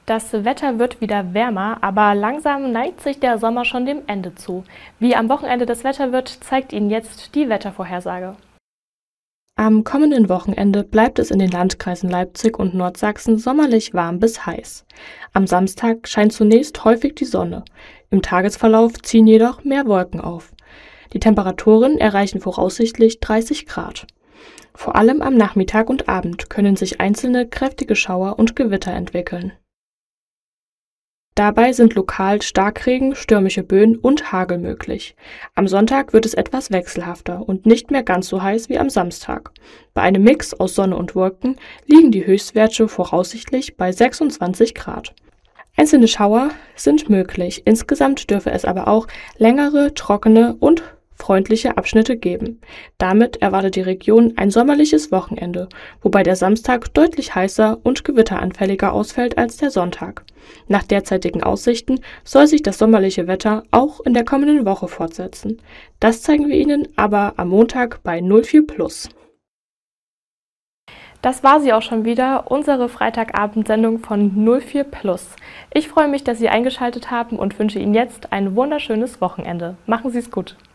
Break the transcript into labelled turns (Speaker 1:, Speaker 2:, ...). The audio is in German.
Speaker 1: Das Wetter wird wieder wärmer, aber langsam neigt sich der Sommer schon dem Ende zu. Wie am Wochenende das Wetter wird, zeigt Ihnen jetzt die Wettervorhersage. Am kommenden Wochenende bleibt es in den Landkreisen Leipzig und Nordsachsen sommerlich warm bis heiß. Am Samstag scheint zunächst häufig die Sonne. Im Tagesverlauf ziehen jedoch mehr Wolken auf. Die Temperaturen erreichen voraussichtlich 30 Grad. Vor allem am Nachmittag und Abend können sich einzelne kräftige Schauer und Gewitter entwickeln. Dabei sind lokal Starkregen, stürmische Böen und Hagel möglich. Am Sonntag wird es etwas wechselhafter und nicht mehr ganz so heiß wie am Samstag. Bei einem Mix aus Sonne und Wolken liegen die Höchstwerte voraussichtlich bei 26 Grad. Einzelne Schauer sind möglich, insgesamt dürfe es aber auch längere, trockene und freundliche Abschnitte geben. Damit erwartet die Region ein sommerliches Wochenende, wobei der Samstag deutlich heißer und gewitteranfälliger ausfällt als der Sonntag. Nach derzeitigen Aussichten soll sich das sommerliche Wetter auch in der kommenden Woche fortsetzen. Das zeigen wir Ihnen aber am Montag bei 04 Plus. Das war sie auch schon wieder, unsere Freitagabendsendung von 04 Plus. Ich freue mich, dass Sie eingeschaltet haben und wünsche Ihnen jetzt ein wunderschönes Wochenende. Machen Sie es gut.